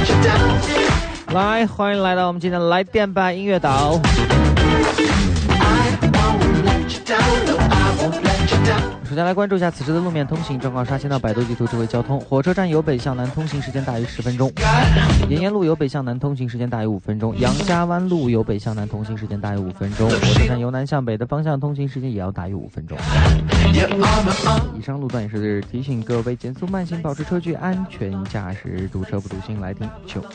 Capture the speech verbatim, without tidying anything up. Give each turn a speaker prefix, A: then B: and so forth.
A: 来，欢迎来到我们今天的来电吧音乐岛。首先来关注一下此时的路面通行状况，刷新到百度地图智慧交通。火车站由北向南通行时间大于十分钟，沿沿路由北向南通行时间大于五分钟，杨家湾路由北向南通行时间大于五分钟，火车站由南向北的方向通行时间也要大于五分钟。以上路段也是提醒各位减速慢行，保持车距，安全驾驶，堵车不堵心，来听球。